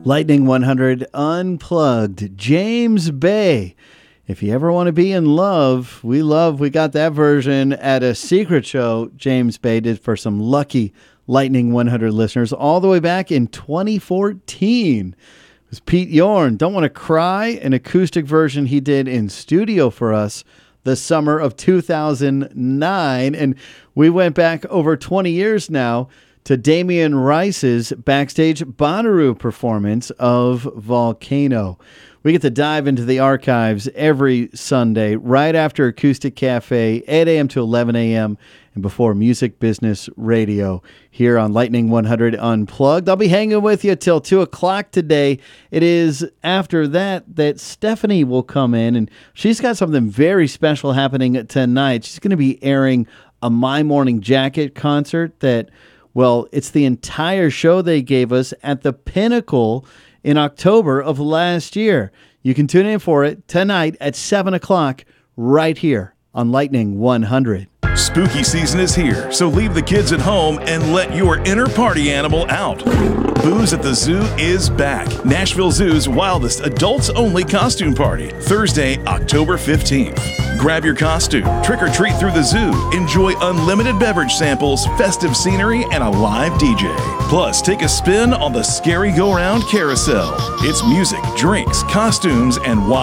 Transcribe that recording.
Lightning 100 Unplugged, James Bay. If you ever want to be in love, we got that version at a secret show James Bay did for some lucky Lightning 100 listeners all the way back in 2014. It was Pete Yorn, Don't Want to Cry, an acoustic version he did in studio for us the summer of 2009. And we went back over 20 years now to Damien Rice's backstage Bonnaroo performance of Volcano. We get to dive into the archives every Sunday, right after Acoustic Cafe, 8 a.m. to 11 a.m., and before Music Business Radio here on Lightning 100 Unplugged. I'll be hanging with you till 2 o'clock today. It is after that Stephanie will come in, and she's got something very special happening tonight. She's going to be airing a My Morning Jacket concert that, well, it's the entire show they gave us at the Pinnacle in October of last year. You can tune in for it tonight at 7 o'clock right here on Lightning 100. Spooky season is here, so leave the kids at home and let your inner party animal out. Booze at the Zoo is back. Nashville Zoo's wildest adults-only costume party, Thursday, October 15th. Grab your costume, trick or treat through the zoo, enjoy unlimited beverage samples, festive scenery, and a live DJ. Plus, take a spin on the Scary Go Round Carousel. It's music, drinks, costumes, and wild